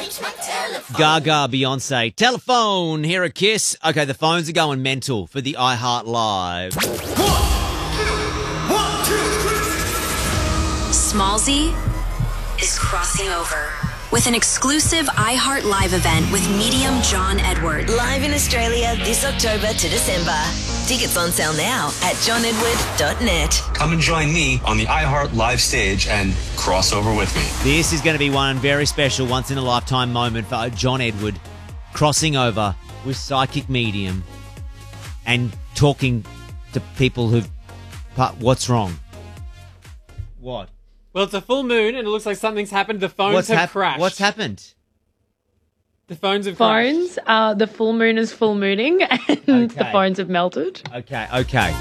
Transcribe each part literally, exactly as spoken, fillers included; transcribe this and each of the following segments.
Gaga, Beyonce, telephone, here at Kiss. Okay, the phones are going mental for the iHeart Live. Smallzy is crossing over with an exclusive iHeart Live event with medium John Edward. Live in Australia this October to December. Tickets on sale now at john edward dot net. Come and join me on the iHeart Live stage and cross over with me. This is going to be one very special, once-in-a-lifetime moment for John Edward crossing over with Psychic Medium and talking to people who've... What's wrong? What? Well, it's a full moon, and it looks like something's happened. The phones What's have hap- crashed. What's happened? The phones have Phones, crashed. uh, the full moon is full mooning, and Okay. the phones have melted. Okay, okay.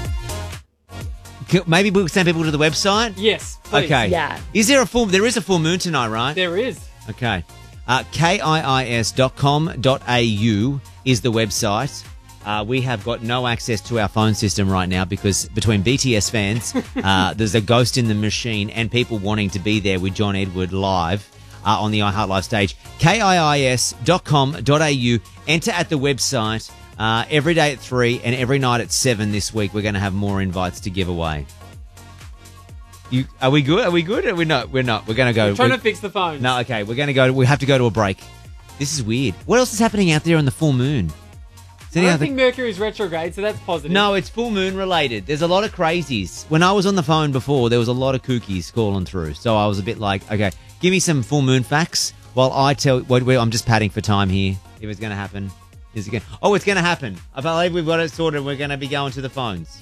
Can- Maybe we'll send people to the website? Yes, please. Okay. Yeah. Is there a full... There is a full moon tonight, right? There is. Okay. Uh, K I I S dot com dot A U is the website. Uh, we have got no access to our phone system right now because between B T S fans, uh, there's a ghost in the machine and people wanting to be there with John Edward live uh, on the iHeart Live stage. K I I S dot com dot A U. Enter at the website uh, every day at three and every night at seven this week. We're going to have more invites to give away. You, are we good? Are we good? Are we not? We're not. We're going to go. I'm trying we're- to fix the phones. No, okay. We're going to go. We have to go to a break. This is weird. What else is happening out there on the full moon? Is I any don't other- think Mercury's retrograde, so that's positive. No, it's full moon related. There's a lot of crazies. When I was on the phone before, there was a lot of kookies calling through. So I was a bit like, okay, give me some full moon facts while I tell. Wait, wait, I'm just padding for time here. If it's going to happen, is it going? Oh, it's going to happen. I believe we've got it sorted. We're going to be going to the phones.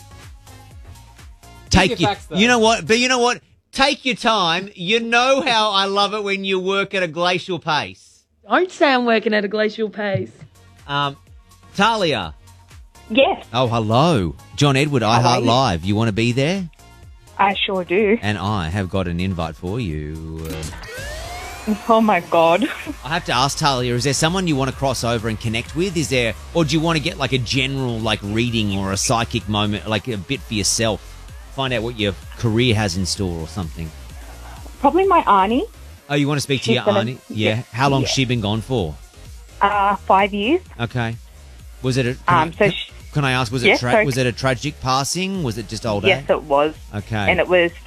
Take your your. facts, though. You know what? But you know what? Take your time. You know how I love it when you work at a glacial pace. Don't say I'm working at a glacial pace. Um, Talia. Yes, Oh, hello. John Edward, are iHeart you? Live. You want to be there? I sure do. And I have got an invite for you. Uh, Oh my God. I have to ask Talia, is there someone you want to cross over and connect with? Is there, or do you want to get like a general like reading or a psychic moment, like a bit for yourself? Find out what your career has in store or something. Probably my auntie. Oh, you want to speak to She's your gonna- auntie? Yeah. yeah, How long's yeah. she been gone for? Uh, five years. Okay. Was it a? Can, Um, I, so can, she- can I ask? Was it Yes, tra- sorry. was it a tragic passing? Was it just old Yes, age? it was. Okay. And it was